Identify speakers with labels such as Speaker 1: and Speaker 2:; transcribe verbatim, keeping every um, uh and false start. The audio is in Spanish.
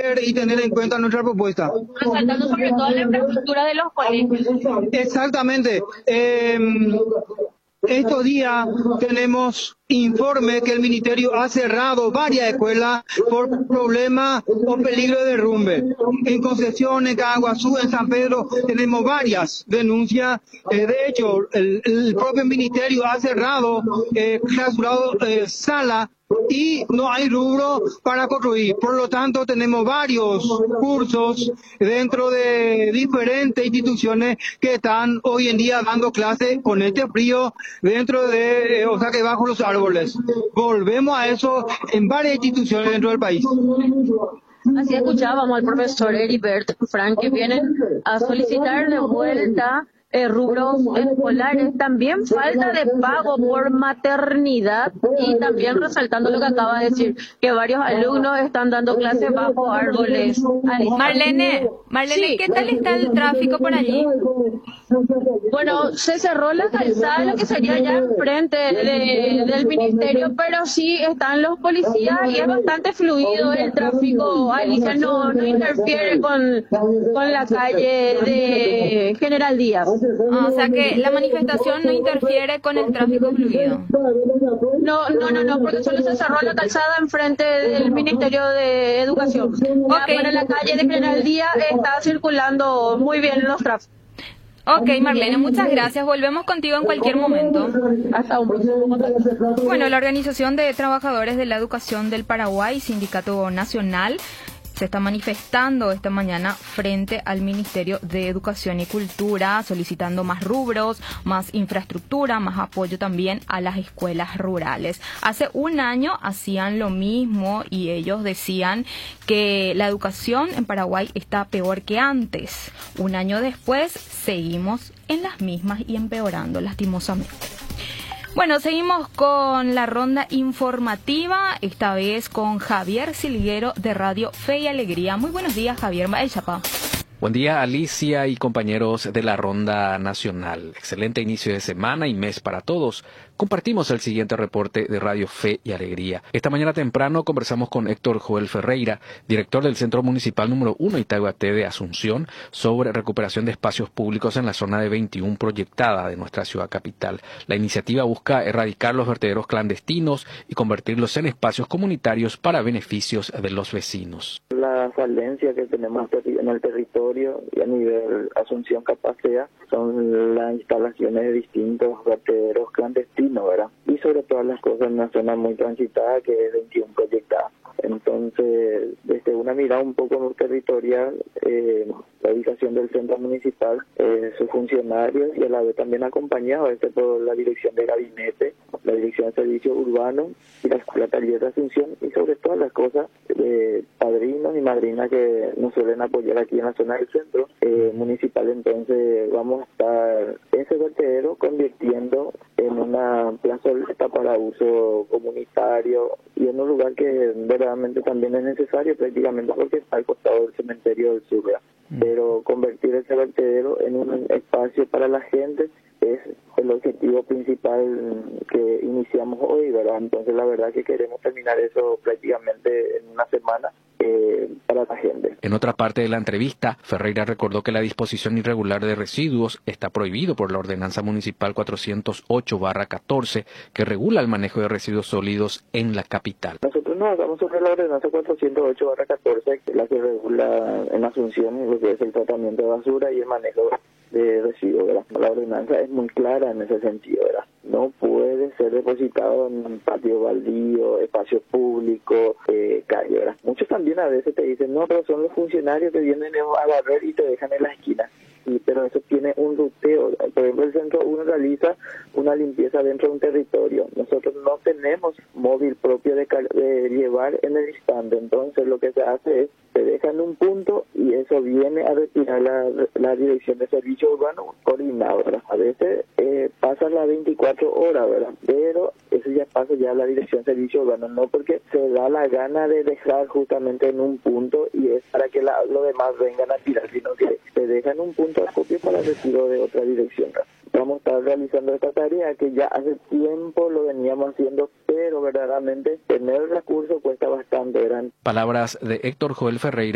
Speaker 1: ver y tener en cuenta nuestra propuesta.
Speaker 2: Resaltando sobre todo la infraestructura de los colegios.
Speaker 1: Exactamente. Eh, Estos días tenemos informe que el Ministerio ha cerrado varias escuelas por problemas o peligro de derrumbe. En Concepción, en Caguazú, en San Pedro tenemos varias denuncias. Eh, de hecho, el, el propio Ministerio ha cerrado, eh, clausurado eh, salas y no hay rubro para construir. Por lo tanto, tenemos varios cursos dentro de diferentes instituciones que están hoy en día dando clases con este frío dentro de, eh, o sea, que bajo los árboles. Volvemos a eso en varias instituciones dentro del país.
Speaker 2: Así escuchábamos al profesor Heribert Frank, que viene a solicitar de vuelta Eh, rubros escolares, también falta de pago por maternidad y también resaltando lo que acaba de decir, que varios alumnos están dando clases bajo árboles.
Speaker 3: Marlene, Marlene, sí. ¿Qué tal está el tráfico por allí?
Speaker 2: Bueno, se cerró la calzada, lo que sería ya enfrente de, del ministerio, pero sí están los policías y es bastante fluido el tráfico. Alicia no, no interfiere con, con la calle de General Díaz.
Speaker 3: Ah, o sea que la manifestación no interfiere con el tráfico fluido.
Speaker 2: No, no, no, no, porque solo se cerró la calzada enfrente del Ministerio de Educación. Okay. Para la calle de General Díaz está circulando muy bien los tráficos.
Speaker 3: Ok, Marlene, muchas gracias. Volvemos contigo en cualquier momento.
Speaker 2: Hasta un próximo contacto.
Speaker 3: Bueno, la Organización de Trabajadores de la Educación del Paraguay, Sindicato Nacional, se está manifestando esta mañana frente al Ministerio de Educación y Cultura, solicitando más rubros, más infraestructura, más apoyo también a las escuelas rurales. Hace un año hacían lo mismo y ellos decían que la educación en Paraguay está peor que antes. Un año después seguimos en las mismas y empeorando lastimosamente. Bueno, seguimos con la ronda informativa, esta vez con Javier Silguero de Radio Fe y Alegría. Muy buenos días, Javier. El chapa.
Speaker 4: Buen día, Alicia y compañeros de la Ronda Nacional. Excelente inicio de semana y mes para todos. Compartimos el siguiente reporte de Radio Fe y Alegría. Esta mañana temprano conversamos con Héctor Joel Ferreira, director del Centro Municipal número uno Itaguaté de Asunción, sobre recuperación de espacios públicos en la zona de veintiuno proyectada de nuestra ciudad capital. La iniciativa busca erradicar los vertederos clandestinos y convertirlos en espacios comunitarios para beneficios de los vecinos.
Speaker 5: La falencia que tenemos en el territorio y a nivel Asunción Capacidad son las instalaciones de distintos vertederos clandestinos, ¿verdad? Y sobre todas las cosas en una zona muy transitada que es veintiuno proyectada. Entonces, desde una mirada un poco territorial, eh, la ubicación del centro municipal, eh, sus funcionarios y a la vez también acompañado a veces por la dirección de gabinete, la dirección de servicios urbanos y la escuela taller de Asunción y sobre todas las cosas, eh, padrinos y madrinas que nos suelen apoyar aquí en la zona del centro eh, municipal. Entonces, vamos a estar ese vertedero convirtiendo en una plazoleta para uso comunitario y en un lugar que verdaderamente también es necesario prácticamente porque está al costado del cementerio del sur, ¿verdad? Pero convertir ese vertedero en un espacio para la gente es el objetivo principal que iniciamos hoy, ¿verdad? Entonces la verdad que queremos terminar eso prácticamente en una semana eh, para la gente.
Speaker 4: En otra parte de la entrevista, Ferreira recordó que la disposición irregular de residuos está prohibido por la Ordenanza Municipal cuatrocientos ocho barra catorce que regula el manejo de residuos sólidos en la capital.
Speaker 5: Nosotros nos basamos sobre la Ordenanza cuatrocientos ocho barra catorce, que es la que regula en Asunción lo que es el tratamiento de basura y el manejo de residuos, ¿verdad? La ordenanza es muy clara en ese sentido, ¿verdad? No puede ser depositado en patio baldío, espacio público, eh, calle, ¿verdad? Muchos también a veces te dicen, no, pero son los funcionarios que vienen a barrer y te dejan en la esquina. Sí, pero eso tiene un ruteo. Por ejemplo, el centro uno realiza una limpieza dentro de un territorio. Nosotros no tenemos móvil propio de, de llevar en el instante. Entonces, lo que se hace es, se deja en un punto y eso viene a retirar la, la dirección de servicio urbano coordinado, ¿verdad? A veces eh, pasa las veinticuatro horas, ¿verdad? Pero eso ya pasa ya a la dirección de servicio urbano, no porque se da la gana de dejar justamente en un punto y es para que la, los demás vengan a tirar, sino que se deja en un punto de acopio para retiro de otra dirección, ¿verdad? Vamos a estar realizando esta tarea que ya hace tiempo lo veníamos haciendo, pero verdaderamente tener el recurso cuesta bastante, ¿verdad?
Speaker 4: Palabras de Héctor Joel Ferreira,